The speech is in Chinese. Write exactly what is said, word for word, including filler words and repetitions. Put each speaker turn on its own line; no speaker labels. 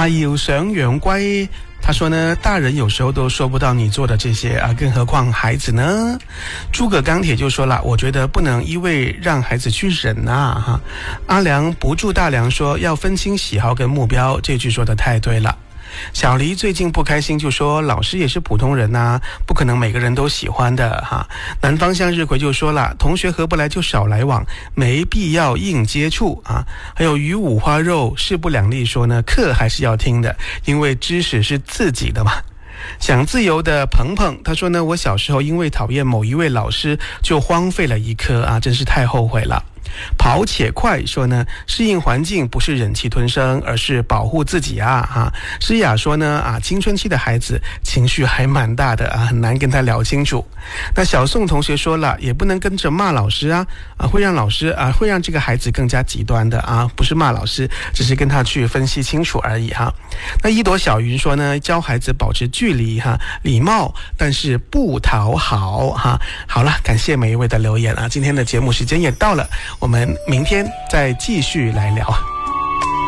阿友想養龜，他說呢，大人有時候都說不到你做的這些啊，更何況孩子呢？諸葛鋼鐵就說了，我覺得不能一味讓孩子去忍啊哈。阿良不住大良說要分清喜好跟目標，這句說得太對了。小黎最近不開心就說老師也是普通人啊，不可能每個人都喜歡的哈。南方向日葵就說了，同學合不來就少來往，沒必要硬接觸啊。還有與五花肉勢不兩立說呢，課還是要聽的，因為知識是自己的嘛。想自由的鹏鹏他說呢，我小時候因為討厭某一位老師就荒廢了一科啊，真是太後悔了。跑且快說呢，適應環境不是忍氣吞聲，而是保護自己啊哈。詩雅說呢啊，青春期的孩子情緒還蠻大的啊，很難跟他聊清楚。那小宋同學說了，也不能跟着罵老師啊啊，會讓老師啊會讓這個孩子更加極端的啊，不是罵老師，只是跟他去分析清楚而已哈。那一朵小雲說呢，教孩子保持距離哈，禮貌但是不討好哈。好了，感謝每一位的留言啊，今天的節目時間也到了，我們明天再繼續來聊。